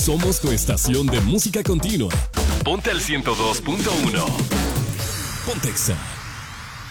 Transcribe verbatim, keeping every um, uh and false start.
Somos tu estación de música continua. Ponte al ciento dos punto uno. Pontexa.